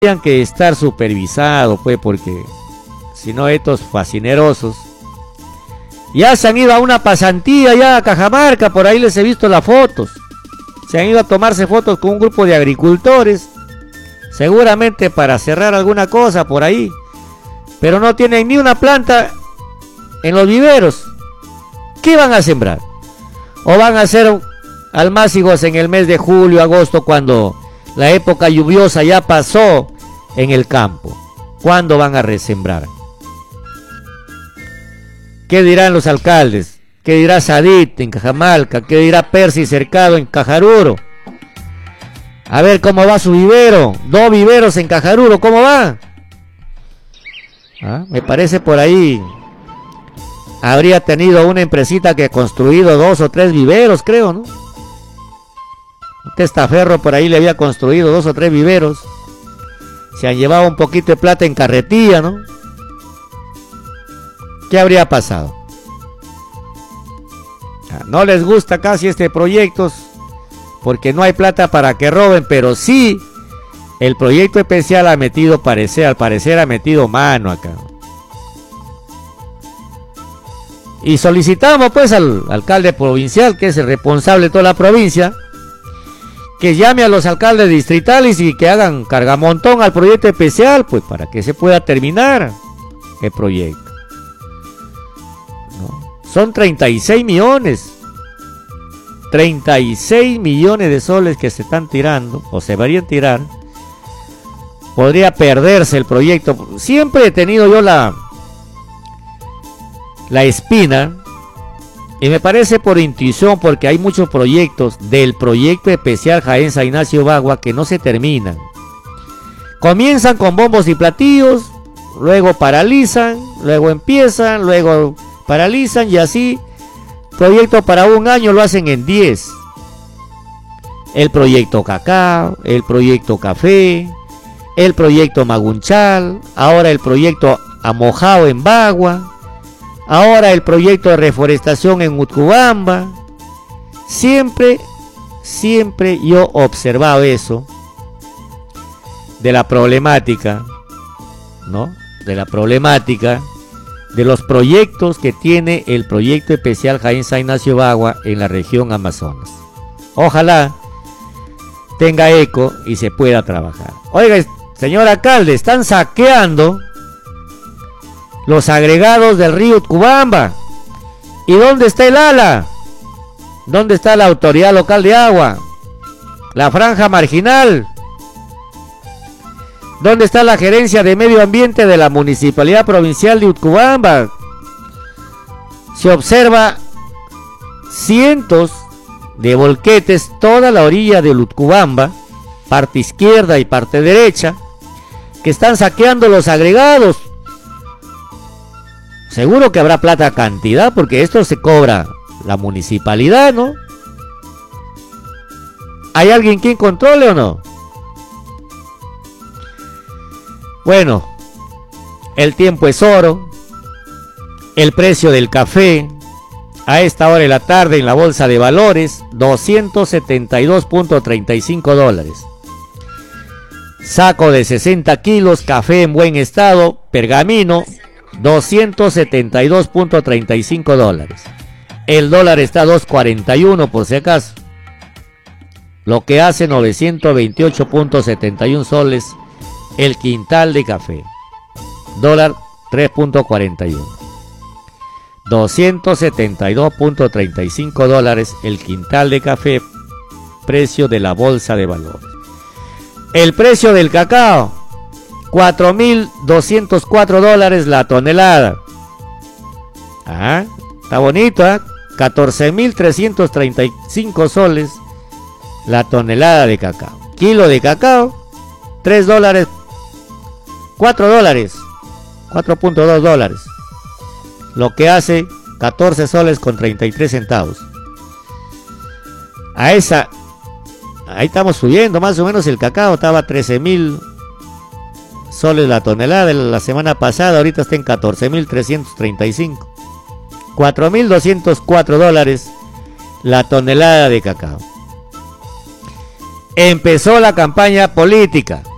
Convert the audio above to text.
tendrían que estar supervisados, pues, porque si no estos fascinerosos ya se han ido a una pasantía ya a Cajamarca, por ahí les he visto las fotos. Se han ido a tomarse fotos con un grupo de agricultores, seguramente para cerrar alguna cosa por ahí, pero no tienen ni una planta en los viveros. ¿Qué van a sembrar? ¿O van a hacer almácigos en el mes de julio, agosto, cuando la época lluviosa ya pasó en el campo? ¿Cuándo van a resembrar? ¿Qué dirán los alcaldes? ¿Qué dirá Sadit en Cajamarca? ¿Qué dirá Percy Cercado en Cajaruro? A ver cómo va su vivero. 2 viveros en Cajaruro, ¿cómo va? Me parece por ahí habría tenido una empresita que ha construido 2 o 3 viveros, creo, ¿no? Un testaferro por ahí le había construido 2 o 3 viveros. Se han llevado un poquito de plata en carretilla, ¿no? ¿Qué habría pasado? No les gusta casi este proyecto porque no hay plata para que roben, pero sí el proyecto especial ha metido, al parecer ha metido mano acá. Y solicitamos pues al alcalde provincial, que es el responsable de toda la provincia, que llame a los alcaldes distritales y que hagan cargamontón al proyecto especial, pues para que se pueda terminar el proyecto. Son 36 millones. 36 millones de soles que se están tirando, o se deberían tirar. Podría perderse el proyecto. Siempre he tenido yo la espina, y me parece por intuición, porque hay muchos proyectos del proyecto especial Jaén San Ignacio Bagua que no se terminan. Comienzan con bombos y platillos, luego paralizan, luego empiezan, luego paralizan, y así proyecto para un año lo hacen en 10. El proyecto Cacao, el proyecto Café, el proyecto Magunchal, ahora el proyecto Amojao en Bagua, ahora el proyecto de reforestación en Utcubamba. Siempre yo he observado eso de la problemática, ¿no? De la problemática de los proyectos que tiene el proyecto especial Jaén San Ignacio Bagua en la región Amazonas. Ojalá tenga eco y se pueda trabajar. Oiga, señor alcalde, están saqueando los agregados del río Utcubamba. ¿Y dónde está el ALA? ¿Dónde está la autoridad local de agua? La franja marginal. ¿Dónde está la gerencia de medio ambiente de la municipalidad provincial de Utcubamba? Se observa cientos de volquetes toda la orilla del Utcubamba, parte izquierda y parte derecha, que están saqueando los agregados. Seguro que habrá plata a cantidad, porque esto se cobra la municipalidad, ¿no? ¿Hay alguien quien controle o no? Bueno, el tiempo es oro. El precio del café a esta hora de la tarde en la bolsa de valores, $272.35. Saco de 60 kilos, café en buen estado, Pergamino, $272.35. El dólar está a 2.41 por si acaso, lo que hace 928.71 soles el quintal de café. Dólar 3.41. $272.35 el quintal de café, precio de la bolsa de valores. El precio del cacao, $4.204 la tonelada. Está bonito, 14.335 soles la tonelada de cacao. Kilo de cacao, $3, $4, $4.2, lo que hace 14 soles con 33 centavos. Ahí estamos subiendo, más o menos el cacao estaba a 13.000 soles la tonelada la semana pasada, ahorita está en 14.335. $4.204 la tonelada de cacao. Empezó la campaña política.